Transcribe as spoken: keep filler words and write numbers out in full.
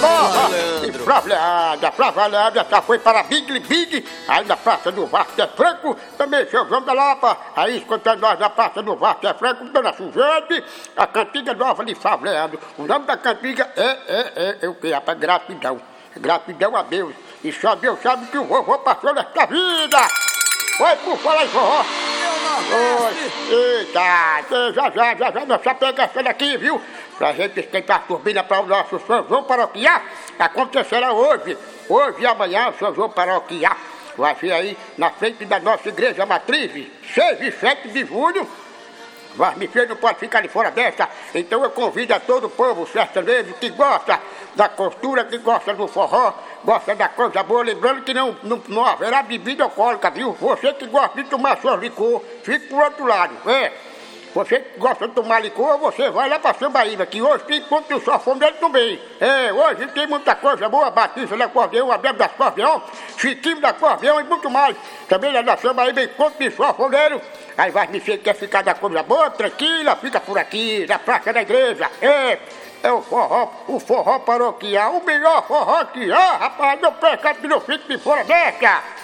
forró e Flávia, Flávia Leandro já foi para Big Big, aí na Praça do Vasco é Franco, também seu João da Lapa, aí escutando nós na Praça do Vasco é Franco, Dona Suzete, a cantiga nova de Flávia Leandro. O nome da cantiga é, é, é, é o que? É gratidão. Gratidão a Deus. E só Deus sabe que o vovô passou nesta vida. Foi por falar em forró. Oi, eita, já já, já já, nós já pegamos aqui, viu? Pra gente esquentar a turbina para o nosso São João Paroquial. Acontecerá hoje, hoje e amanhã, o São João Paroquial. Vai vir aí na frente da nossa igreja matriz, seis e sete de julho. Mas me fez não pode ficar de fora dessa, então eu convido a todo o povo sertanejo que gosta da costura, que gosta do forró, gosta da coisa boa, lembrando que não, não, não haverá bebida alcoólica, viu? Você que gosta de tomar seu licor, fique pro outro lado, é. Você que gosta de tomar licor, você vai lá pra Sambaíba, que hoje tem ponto do sanfoneiro também. É, hoje tem muita coisa boa, Batista da Acordeão, Abel da Acordeão, Chiquinho da Acordeão e muito mais. Também lá na Sambaíba em ponto de sanfoneiro. Aí vai me quer ficar da coisa boa, tranquila, fica por aqui, na praça da igreja. É, é o forró, o forró paroquial, o melhor forró que há, rapaz, não perca que não fique de fora dessa.